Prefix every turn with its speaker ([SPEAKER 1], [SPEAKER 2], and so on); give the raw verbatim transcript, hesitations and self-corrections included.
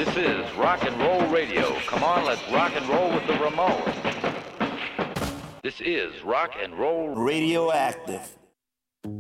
[SPEAKER 1] This is rock and roll radio. Come on, let's rock and roll with the Ramones. This is rock and roll
[SPEAKER 2] radioactive.